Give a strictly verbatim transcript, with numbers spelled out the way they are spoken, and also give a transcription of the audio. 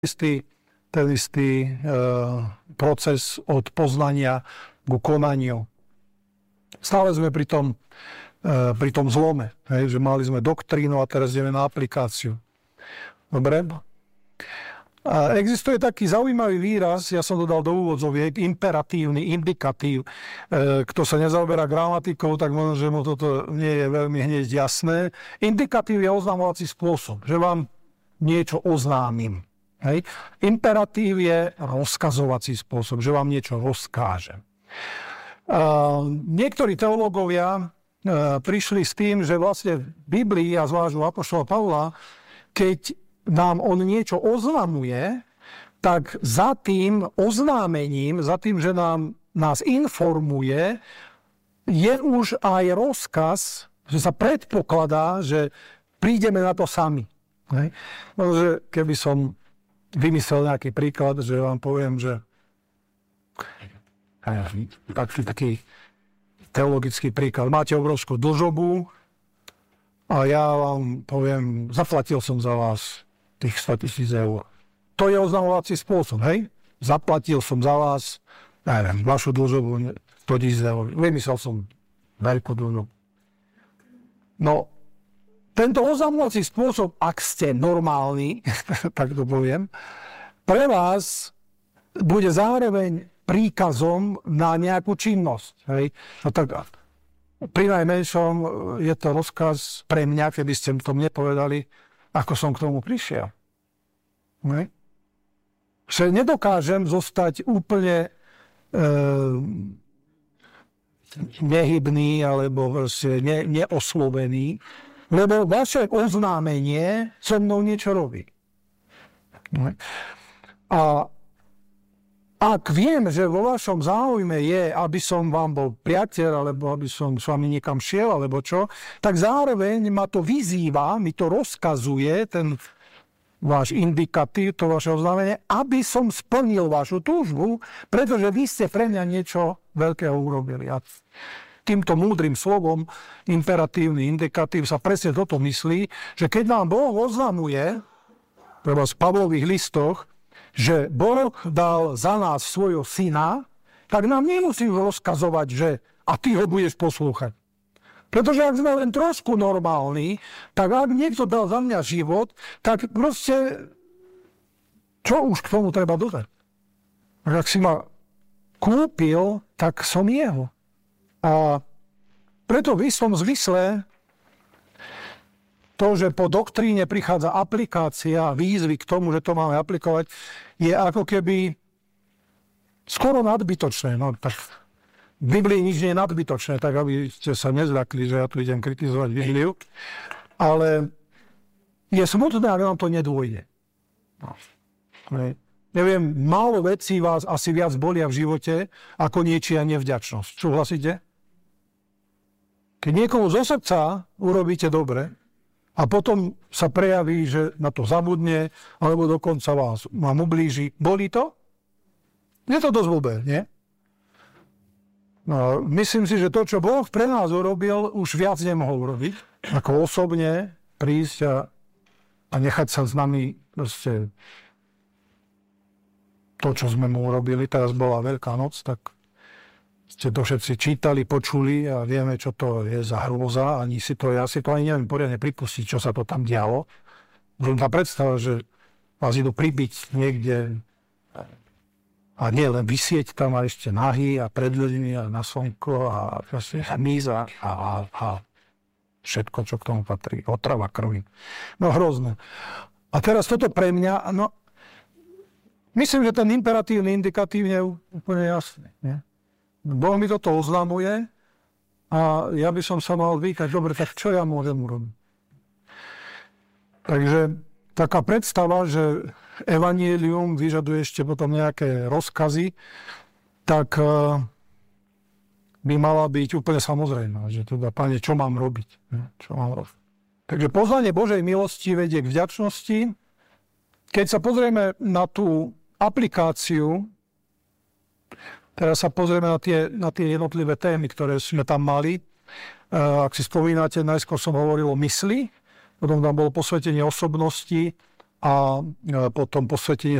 istý, ten istý e, proces od poznania ku konaniu. Stále sme pri tom, e, pri tom zlome, hej, že mali sme doktrínu a teraz ideme na aplikáciu. Dobre? A existuje taký zaujímavý výraz, ja som to dal do úvodzoviek, imperatívny, indikatív. E, kto sa nezaoberá gramatikou, tak možno, že mu toto nie je veľmi hneď jasné. Indikatív je oznamovací spôsob, že vám niečo oznámim. Hej. Imperatív je rozkazovací spôsob, že vám niečo rozkážem. Uh, niektorí teológovia uh, prišli s tým, že vlastne v Biblii, a zvlášť u apoštola Pavla, keď nám on niečo oznamuje, tak za tým oznámením, za tým, že nám, nás informuje, je už aj rozkaz, že sa predpokladá, že prídeme na to sami. Hej. Že keby som vymyslel nejaký príklad, že vám poviem, že taký, taký teologický príklad. Máte obrovskú dlžobu a ja vám poviem, zaplatil som za vás tých sto tisíc eur. To je oznamovací spôsob, hej? Zaplatil som za vás, neviem, vašu dlžobu sto tisíc eur. Vymyslel som veľkú dlžobu. No, tento oznamovací spôsob, ak ste normálni, tak to poviem, pre vás bude zároveň príkazom na nejakú činnosť. Hej? No tak pri najmenšom je to rozkaz pre mňa, keby ste to mne povedali, ako som k tomu prišiel. Hej? Že nedokážem zostať úplne e, nehybný alebo vlastne ne, neoslovený, lebo vaše oznámenie so mnou niečo robí. A ak viem, že vo vašom záujme je, aby som vám bol priateľ, alebo aby som s vami niekam šiel, alebo čo, tak zároveň ma to vyzýva, mi to rozkazuje, ten váš indikatív, to vaše oznámenie, aby som splnil vašu túžbu, pretože vy ste pre mňa niečo veľkého urobili. A týmto múdrym slovom, imperatívny indikatív, sa presne toto myslí, že keď nám Boh oznamuje, treba v Pavlových listoch, že Boh dal za nás svojho syna, tak nám nemusí rozkazovať, že a ty ho budeš poslúchať. Pretože ak sme len trošku normálni, tak ak niekto dal za mňa život, tak proste čo už k tomu treba dodať? Ak si ma kúpil, tak som jeho. A preto v istom zmysle to, že po doktríne prichádza aplikácia, výzvy k tomu, že to máme aplikovať, je ako keby skoro nadbytočné. No, tak v Biblii nič nie je nadbytočné, tak aby ste sa nezľakli, že ja tu idem kritizovať Bibliu. Ale je smutné, ak nám to nedôjde. No. Neviem, málo vecí vás asi viac bolia v živote, ako niečia nevďačnosť. Súhlasíte? Keď niekomu zo srdca urobíte dobre a potom sa prejaví, že na to zabudne, alebo dokonca vás vám ublíži, bolí to? Je to dosť blbé, nie? No, myslím si, že to, čo Boh pre nás urobil, už viac nemohol urobiť. Ako osobne prísť a, a nechať sa s nami proste to, čo sme mu urobili. Teraz bola Veľká noc, tak ste to všetci čítali, počuli a vieme, čo to je za hrôza. Ani si to, ja si to ani neviem poriadne pripustiť, čo sa to tam dialo. Už tá predstava, že vás idú pribiť niekde a nie len vysieť tam a ešte nahý a pred ľuďmi a na slnko a hmyza a, a, a všetko, čo k tomu patrí. Otrava krvi. No hrozné. A teraz toto pre mňa, no myslím, že ten imperatívny indikatív je úplne jasný. Nie? Boh mi toto oznamuje a ja by som sa mal vykať, dobre, tak čo ja môžem urobiť? Takže taká predstava, že evanjelium vyžaduje ešte potom nejaké rozkazy, tak by mala byť úplne samozrejmá, že teda, Pane, čo mám robiť? Čo mám robiť? Takže poznanie Božej milosti vedie k vďačnosti. Keď sa pozrieme na tú aplikáciu, teraz sa pozrieme na tie, na tie jednotlivé témy, ktoré sme tam mali. Ak si spomínate, najskôr som hovoril o mysli, potom tam bolo posvetenie osobnosti, a potom posvetenie